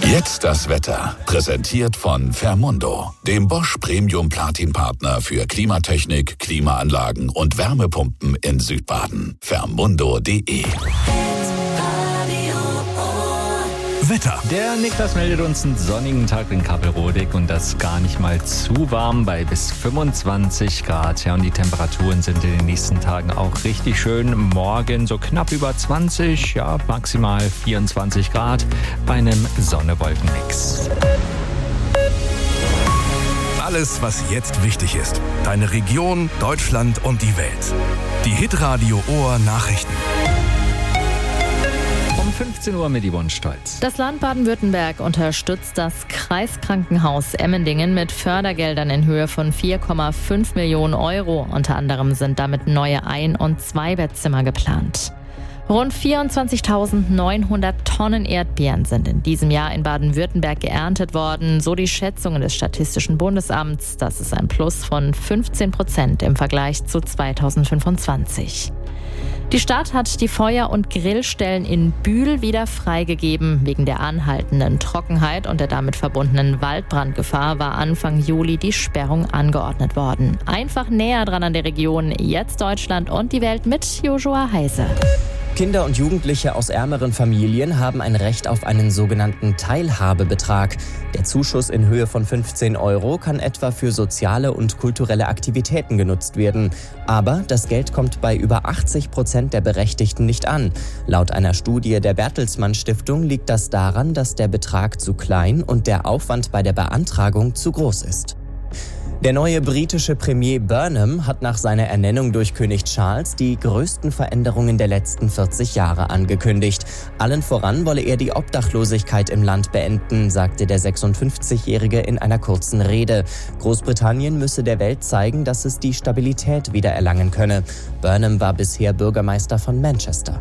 Jetzt das Wetter. Präsentiert von Fermundo, dem Bosch Premium Platin Partner für Klimatechnik, Klimaanlagen und Wärmepumpen in Südbaden. Fermundo.de. Wetter. Der Niklas meldet uns einen sonnigen Tag in Kappelrodig und das gar nicht mal zu warm bei bis 25 Grad. Ja, und die Temperaturen sind in den nächsten Tagen auch richtig schön. Morgen so knapp über 20, ja, maximal 24 Grad bei einem Sonne-Wolken-Mix. Alles, was jetzt wichtig ist. Deine Region, Deutschland und die Welt. Die Hitradio Ohr Nachrichten. Um 15 Uhr mit Yvonne Stolz. Das Land Baden-Württemberg unterstützt das Kreiskrankenhaus Emmendingen mit Fördergeldern in Höhe von 4,5 Millionen Euro. Unter anderem sind damit neue Ein- und Zweibettzimmer geplant. Rund 24.900 Tonnen Erdbeeren sind in diesem Jahr in Baden-Württemberg geerntet worden, so die Schätzungen des Statistischen Bundesamts. Das ist ein Plus von 15% im Vergleich zu 2025. Die Stadt hat die Feuer- und Grillstellen in Bühl wieder freigegeben. Wegen der anhaltenden Trockenheit und der damit verbundenen Waldbrandgefahr war Anfang Juli die Sperrung angeordnet worden. Einfach näher dran an der Region, jetzt Deutschland und die Welt mit Joshua Heise. Kinder und Jugendliche aus ärmeren Familien haben ein Recht auf einen sogenannten Teilhabebetrag. Der Zuschuss in Höhe von 15 Euro kann etwa für soziale und kulturelle Aktivitäten genutzt werden. Aber das Geld kommt bei über 80% der Berechtigten nicht an. Laut einer Studie der Bertelsmann Stiftung liegt das daran, dass der Betrag zu klein und der Aufwand bei der Beantragung zu groß ist. Der neue britische Premier Burnham hat nach seiner Ernennung durch König Charles die größten Veränderungen der letzten 40 Jahre angekündigt. Allen voran wolle er die Obdachlosigkeit im Land beenden, sagte der 56-Jährige in einer kurzen Rede. Großbritannien müsse der Welt zeigen, dass es die Stabilität wiedererlangen könne. Burnham war bisher Bürgermeister von Manchester.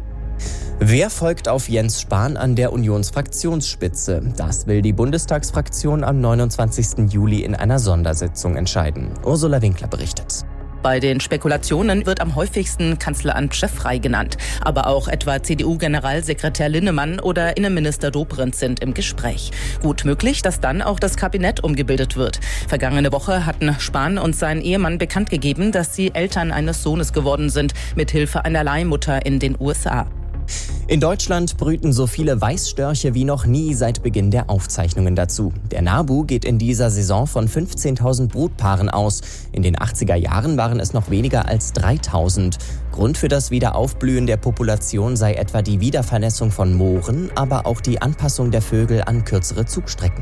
Wer folgt auf Jens Spahn an der Unionsfraktionsspitze? Das will die Bundestagsfraktion am 29. Juli in einer Sondersitzung entscheiden. Ursula Winkler berichtet. Bei den Spekulationen wird am häufigsten Kanzleramtschef Frey genannt. Aber auch etwa CDU-Generalsekretär Linnemann oder Innenminister Dobrindt sind im Gespräch. Gut möglich, dass dann auch das Kabinett umgebildet wird. Vergangene Woche hatten Spahn und sein Ehemann bekannt gegeben, dass sie Eltern eines Sohnes geworden sind, mithilfe einer Leihmutter in den USA. In Deutschland brüten so viele Weißstörche wie noch nie seit Beginn der Aufzeichnungen dazu. Der NABU geht in dieser Saison von 15.000 Brutpaaren aus. In den 80er Jahren waren es noch weniger als 3.000. Grund für das Wiederaufblühen der Population sei etwa die Wiedervernässung von Mooren, aber auch die Anpassung der Vögel an kürzere Zugstrecken.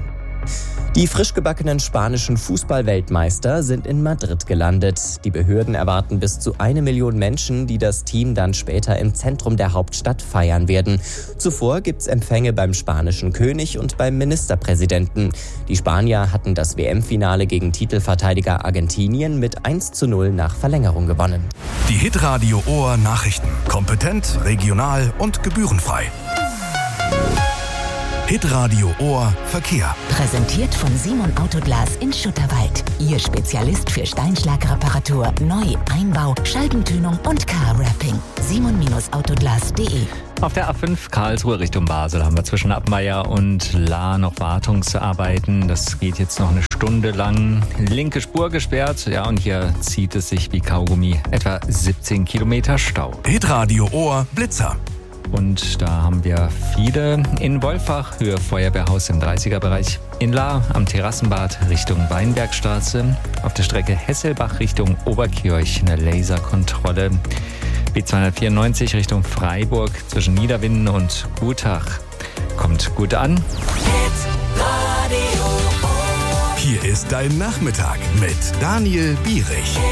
Die frisch gebackenen spanischen Fußball-Weltmeister sind in Madrid gelandet. Die Behörden erwarten bis zu 1 Million Menschen, die das Team dann später im Zentrum der Hauptstadt feiern werden. Zuvor gibt's Empfänge beim spanischen König und beim Ministerpräsidenten. Die Spanier hatten das WM-Finale gegen Titelverteidiger Argentinien mit 1:0 nach Verlängerung gewonnen. Die Hitradio Ohr Nachrichten. Kompetent, regional und gebührenfrei. Hitradio Ohr Verkehr. Präsentiert von Simon Autoglas in Schutterwald. Ihr Spezialist für Steinschlagreparatur, Neu-, Einbau, Scheibentönung und Car-Wrapping. simon-autoglas.de. Auf der A5 Karlsruhe Richtung Basel haben wir zwischen Abmeier und Lahr noch Wartungsarbeiten. Das geht jetzt noch eine Stunde lang. Linke Spur gesperrt. Ja, und hier zieht es sich wie Kaugummi. Etwa 17 Kilometer Stau. Hitradio Ohr Blitzer. Und da haben wir viele in Wolfach, Höhe Feuerwehrhaus im 30er-Bereich. In Lahr am Terrassenbad Richtung Weinbergstraße. Auf der Strecke Hesselbach Richtung Oberkirch eine Laserkontrolle. B294 Richtung Freiburg zwischen Niederwinden und Gutach. Kommt gut an. Hier ist dein Nachmittag mit Daniel Bierich.